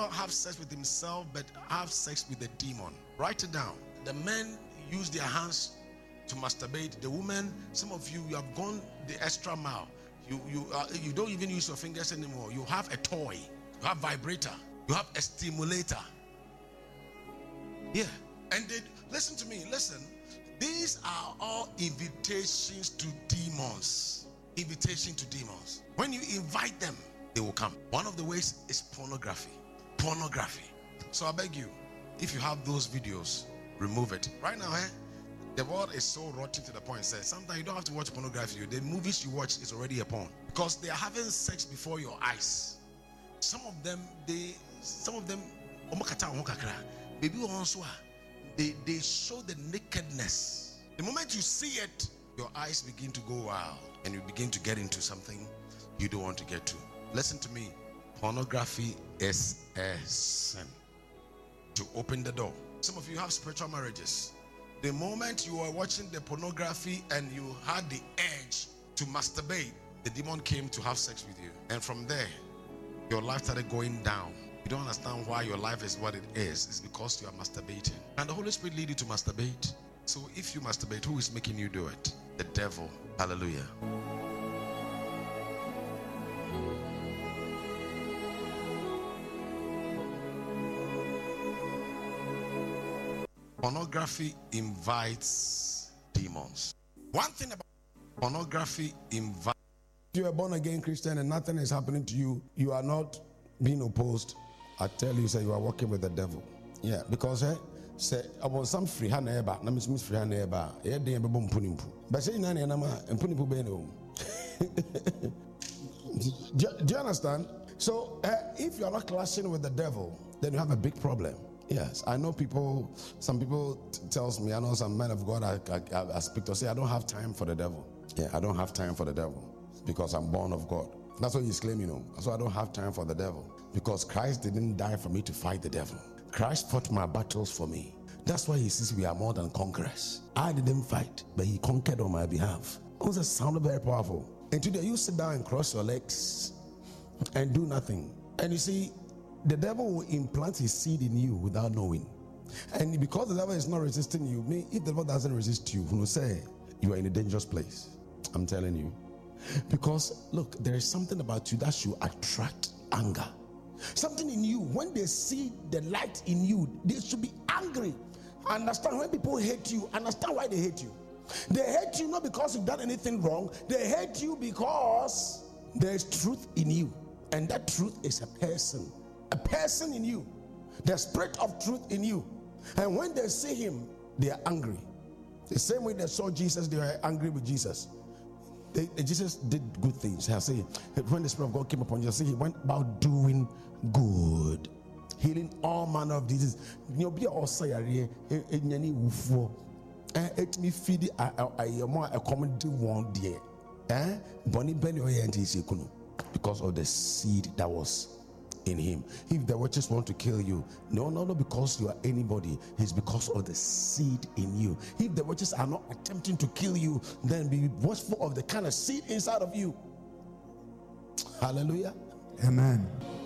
not have sex with himself, but have sex with the demon. Write it down. The men use their hands to masturbate. The women, some of you have gone the extra mile. You don't even use your fingers anymore. You have a toy, you have vibrator, you have a stimulator. Yeah. And listen to me, listen. These are all invitations to demons. Invitation to demons. When you invite them, they will come. One of the ways is pornography. Pornography. So I beg you, if you have those videos, remove it. Right now, the world is so rotten to the point. Says sometimes you don't have to watch pornography. The movies you watch is already a porn because they are having sex before your eyes. Some of them, baby also they show the nakedness. The moment you see it, your eyes begin to go wild and you begin to get into something you don't want to get to. Listen to me. Pornography is a sin. To open the door. Some of you have spiritual marriages. The moment you were watching the pornography and you had the urge to masturbate, the demon came to have sex with you. And from there, your life started going down. You don't understand why your life is what it is. It's because you are masturbating. And the Holy Spirit lead you to masturbate. So if you masturbate, who is making you do it? The devil. Hallelujah. Pornography invites demons. One thing about pornography invites. If you are born again Christian and nothing is happening to you, you are not being opposed. I tell you, say you are working with the devil. Yeah, because say I want some free hand eba, na miss free hand eba. Yeah, dey be bom punimpu. But say na na ma punimpu be no. Do you understand? So if you are not clashing with the devil, then you have a big problem. Yes, I know people, some people tells me, I know some men of God I speak to say, I don't have time for the devil. Yeah, I don't have time for the devil because I'm born of God. That's what he's claiming, you know. So I don't have time for the devil because Christ didn't die for me to fight the devil. Christ fought my battles for me. That's why he says we are more than conquerors. I didn't fight, but he conquered on my behalf. It was a sound very powerful. And today you sit down and cross your legs and do nothing. And you see, the devil will implant his seed in you without knowing. And because the devil is not resisting you, if the devil doesn't resist you, will say you are in a dangerous place. I'm telling you. Because look, there is something about you that should attract anger. Something in you, when they see the light in you, they should be angry. Understand, when people hate you, understand why they hate you. They hate you not because you've done anything wrong. They hate you because there is truth in you. And that truth is a person. A person in you, the spirit of truth in you. And when they see him, they are angry. The same way they saw Jesus, they were angry with Jesus. Jesus did good things. I say, when the Spirit of God came upon Jesus, he went about doing good, healing all manner of diseases. Because of the seed that was in him. If the witches want to kill you, no, because you are anybody, it's because of the seed in you. If the witches are not attempting to kill you, then be watchful of the kind of seed inside of you. Hallelujah. Amen.